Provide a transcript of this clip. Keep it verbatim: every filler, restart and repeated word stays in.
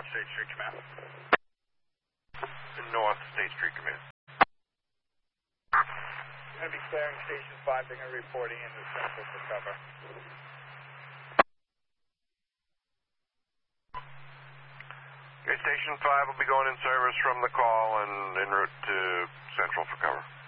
North State Street Command. North State Street Command. Going to be clearing Station five, they're going to be reporting into Central for cover. Okay, Station five will be going in service from the call and en route to Central for cover.